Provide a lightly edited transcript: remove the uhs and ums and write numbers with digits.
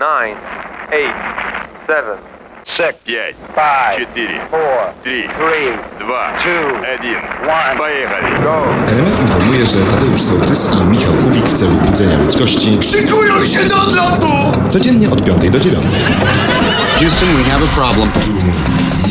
9, 8, 7, 6, 5, 4, 3, 2, 1. Поехали. go. RMF informuje, że Tadeusz Sołtys i Michał Kubik w celu budzenia ludzkości Szykują się do odlotu! codziennie od 5 do 9. Houston, we have a problem.